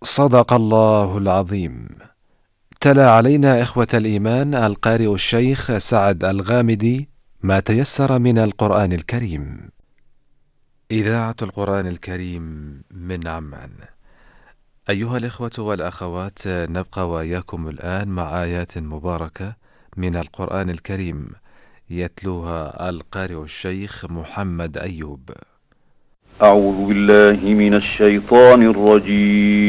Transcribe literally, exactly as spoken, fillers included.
صدق الله العظيم. تلا علينا إخوة الإيمان القارئ الشيخ سعد الغامدي ما تيسر من القرآن الكريم. إذاعة القرآن الكريم من عمان. أيها الإخوة والأخوات، نبقى وإياكم الآن مع آيات مباركة من القرآن الكريم يتلوها القارئ الشيخ محمد أيوب. أعوذ بالله من الشيطان الرجيم.